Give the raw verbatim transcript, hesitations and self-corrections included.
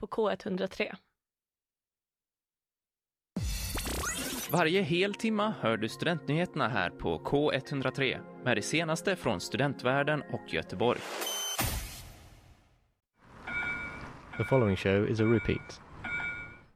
på K etthundratre. Varje hel timma hör du studentnyheterna här på K etthundratre med det senaste från studentvärlden och Göteborg. The following show is a repeat.